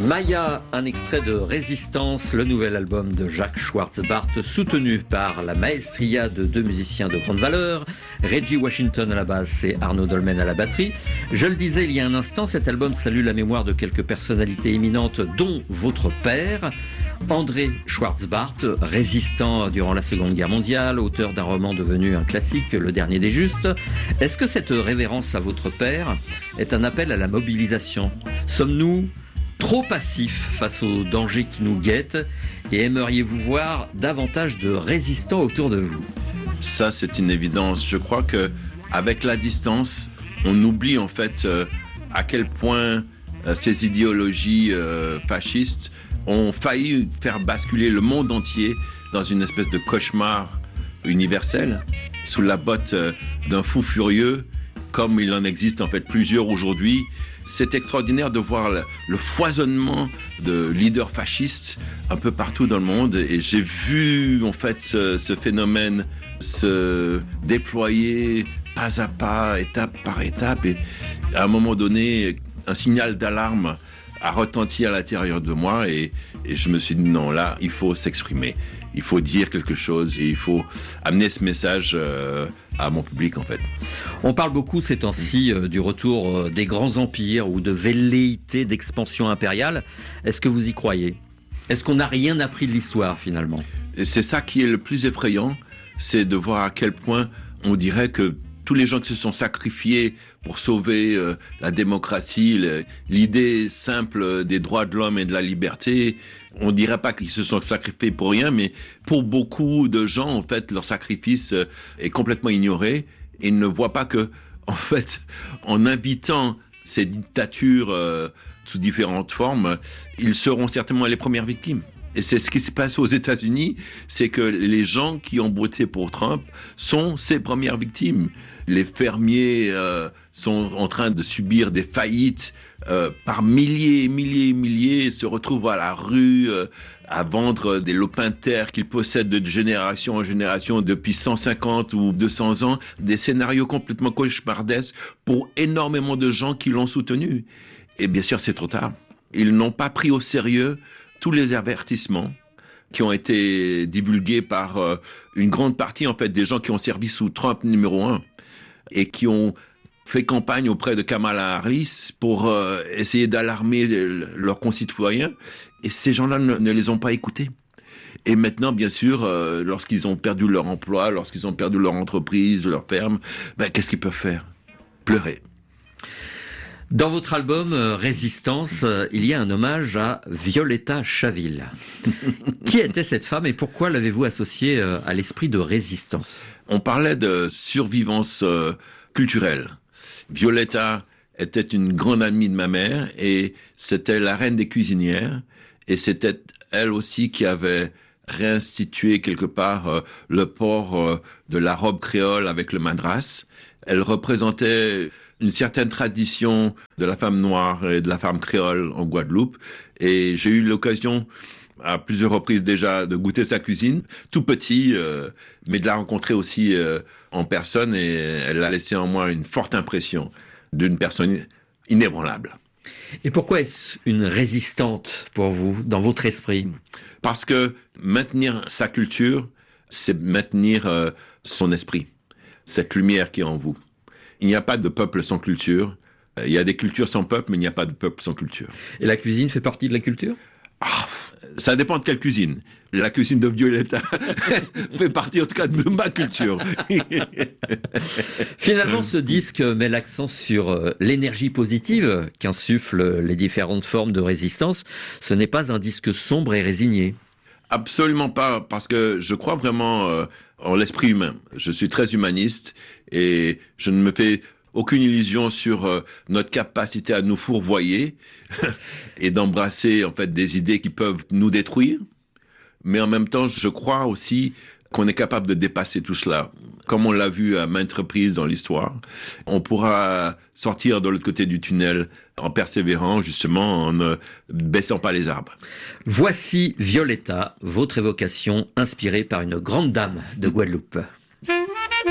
Maya, un extrait de Résistance, le nouvel album de Jacques Schwartzbart, soutenu par la maestria de deux musiciens de grande valeur, Reggie Washington à la basse et Arnaud Dolmen à la batterie. Je le disais il y a un instant, cet album salue la mémoire de quelques personnalités éminentes, dont votre père, André Schwartzbart, résistant durant la Seconde Guerre mondiale, auteur d'un roman devenu un classique, Le Dernier des Justes. Est-ce que cette révérence à votre père est un appel à la mobilisation ? Sommes-nous trop passifs face aux dangers qui nous guettent et aimeriez-vous voir davantage de résistants autour de vous ? Ça, c'est une évidence. Je crois que avec la distance, on oublie en fait à quel point ces idéologies fascistes ont failli faire basculer le monde entier dans une espèce de cauchemar universel sous la botte d'un fou furieux, comme il en existe en fait plusieurs aujourd'hui. C'est extraordinaire de voir le foisonnement de leaders fascistes un peu partout dans le monde, et j'ai vu en fait ce phénomène se déployer pas à pas, étape par étape, et à un moment donné, un signal d'alarme a retenti à l'intérieur de moi, et je me suis dit non, là, il faut s'exprimer, il faut dire quelque chose, et il faut amener ce message à mon public en fait. On parle beaucoup ces temps-ci du retour des grands empires ou de velléités d'expansion impériale. Est-ce que vous y croyez ? Est-ce qu'on n'a rien appris de l'histoire finalement ? Et c'est ça qui est le plus effrayant, c'est de voir à quel point on dirait que tous les gens qui se sont sacrifiés pour sauver la démocratie, l'idée simple des droits de l'homme et de la liberté, on dirait pas qu'ils se sont sacrifiés pour rien, mais pour beaucoup de gens, en fait, leur sacrifice est complètement ignoré, et ils ne voient pas que, en fait, en invitant ces dictatures sous différentes formes, ils seront certainement les premières victimes. Et c'est ce qui se passe aux États-Unis, c'est que les gens qui ont voté pour Trump sont ses premières victimes. Les fermiers sont en train de subir des faillites par milliers et milliers et milliers, se retrouvent à la rue à vendre des lopins de terre qu'ils possèdent de génération en génération depuis 150 ou 200 ans, des scénarios complètement cauchemardesques pour énormément de gens qui l'ont soutenu. Et bien sûr, c'est trop tard. Ils n'ont pas pris au sérieux tous les avertissements qui ont été divulgués par une grande partie en fait des gens qui ont servi sous Trump numéro 1 et qui ont fait campagne auprès de Kamala Harris pour essayer d'alarmer leurs concitoyens, et ces gens-là ne les ont pas écoutés. Et maintenant, bien sûr, lorsqu'ils ont perdu leur emploi, lorsqu'ils ont perdu leur entreprise, leur ferme, qu'est-ce qu'ils peuvent faire ? Pleurer. Dans votre album Résistance, il y a un hommage à Violetta Chaville. Qui était cette femme et pourquoi l'avez-vous associée à l'esprit de résistance ? On parlait de survivance culturelle. Violetta était une grande amie de ma mère et c'était la reine des cuisinières, et c'était elle aussi qui avait réinstitué quelque part le port de la robe créole avec le madras. Elle représentait une certaine tradition de la femme noire et de la femme créole en Guadeloupe, et j'ai eu l'occasion à plusieurs reprises déjà de goûter sa cuisine, tout petit, mais de la rencontrer aussi en personne, et elle a laissé en moi une forte impression d'une personne inébranlable. Et pourquoi est-ce une résistante pour vous, dans votre esprit ? Parce que maintenir sa culture, c'est maintenir son esprit, cette lumière qui est en vous. Il n'y a pas de peuple sans culture. Il y a des cultures sans peuple, mais il n'y a pas de peuple sans culture. Et la cuisine fait partie de la culture ? Ça dépend de quelle cuisine. La cuisine de Violetta fait partie en tout cas de ma culture. Finalement, ce disque met l'accent sur l'énergie positive qu'insufflent les différentes formes de résistance. Ce n'est pas un disque sombre et résigné. Absolument pas, parce que je crois vraiment en l'esprit humain. Je suis très humaniste et je ne me fais aucune illusion sur notre capacité à nous fourvoyer et d'embrasser en fait des idées qui peuvent nous détruire. Mais en même temps, je crois aussi qu'on est capable de dépasser tout cela. Comme on l'a vu à maintes reprises dans l'histoire, on pourra sortir de l'autre côté du tunnel en persévérant, justement, en ne baissant pas les arbres. Voici Violetta, votre évocation inspirée par une grande dame de Guadeloupe.